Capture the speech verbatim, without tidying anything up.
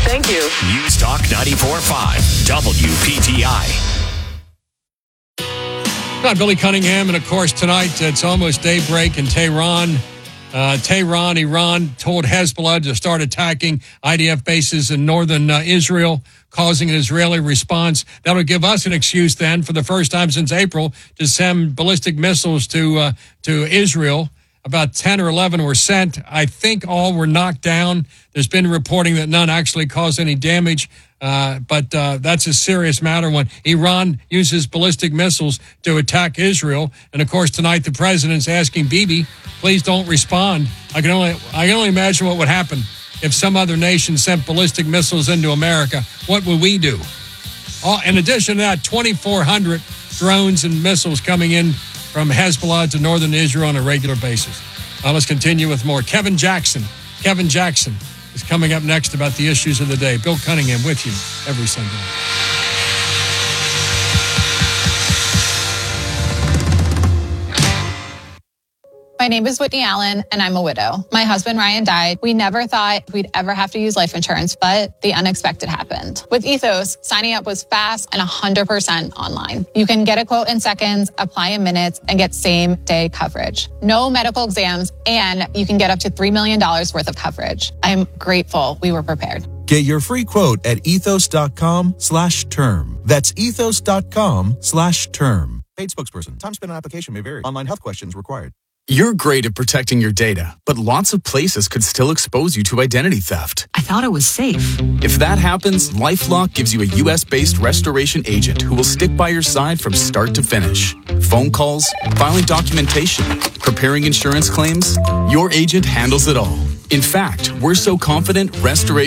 Thank you. News Talk ninety-four point five, W P T I. Got Billy Cunningham, and of course tonight it's almost daybreak in Tehran. Uh, Tehran, Iran told Hezbollah to start attacking I D F bases in northern uh, Israel, causing an Israeli response. That'll give us an excuse then, for the first time since April, to send ballistic missiles to uh, to Israel. About ten or eleven were sent. I think all were knocked down. There's been reporting that none actually caused any damage. Uh, but uh, that's a serious matter when Iran uses ballistic missiles to attack Israel. And of course, tonight the president's asking Bibi, please don't respond. I can only I can only imagine what would happen if some other nation sent ballistic missiles into America. What would we do? Uh, in addition to that, twenty-four hundred drones and missiles coming in from Hezbollah to northern Israel on a regular basis. Uh, let's continue with more. Kevin Jackson. Kevin Jackson is coming up next about the issues of the day. Bill Cunningham with you every Sunday night. My name is Whitney Allen, and I'm a widow. My husband, Ryan, died. We never thought we'd ever have to use life insurance, but the unexpected happened. With Ethos, signing up was fast and one hundred percent online. You can get a quote in seconds, apply in minutes, and get same-day coverage. No medical exams, and you can get up to three million dollars worth of coverage. I'm grateful we were prepared. Get your free quote at ethos.com slash term. That's ethos.com slash term. Paid spokesperson. Time spent on application may vary. Online health questions required. You're great at protecting your data, but lots of places could still expose you to identity theft. I thought it was safe. If that happens, LifeLock gives you a U S-based restoration agent who will stick by your side from start to finish. Phone calls, filing documentation, preparing insurance claims, your agent handles it all. In fact, we're so confident restoration